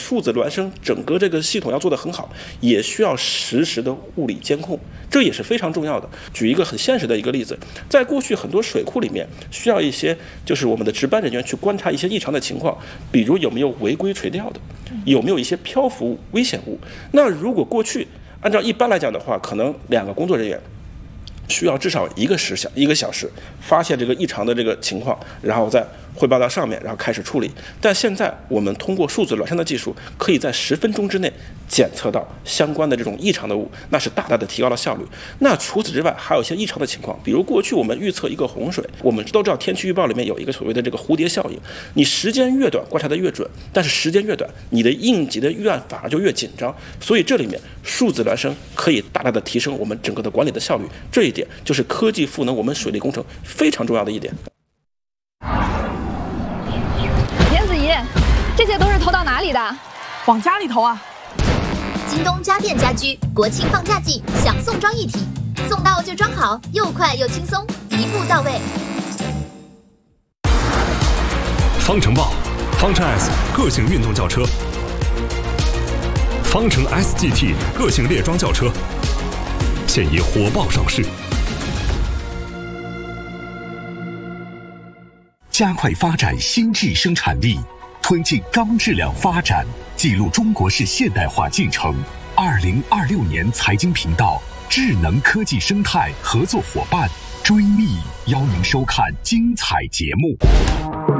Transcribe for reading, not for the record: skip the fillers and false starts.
数字孪生整个这个系统要做得很好，也需要实时的物理监控，这也是非常重要的。举一个很现实的一个例子，在过去很多水库里面需要一些就是我们的值班人员去观察一些异常的情况，比如有没有违规垂钓的，有没有一些漂浮物、危险物。那如果过去按照一般来讲的话，可能2个工作人员需要至少1个小时发现这个异常的这个情况，然后再汇报到上面，然后开始处理。但现在我们通过数字孪生的技术，可以在10分钟之内检测到相关的这种异常的物，那是大大的提高了效率。那除此之外，还有一些异常的情况，比如过去我们预测一个洪水，我们都知道天气预报里面有一个所谓的这个蝴蝶效应，你时间越短观察的越准，但是时间越短，你的应急的预案反而就越紧张。所以这里面数字孪生可以大大的提升我们整个的管理的效率，这一点就是科技赋能我们水利工程非常重要的一点。 田子怡，这些都是投到哪里的？ 往家里投啊！ 京东家电家居国庆放假季享送装一体，送到就装好，又快又轻松，一步到位。 方程豹、方程 S 个性运动轿车，方程 SGT 个性列装轿车，现已火爆上市。 加快发展新质生产力，推进高质量发展，记录中国式现代化进程。2026年财经频道智能科技生态合作伙伴追觅，邀您收看精彩节目。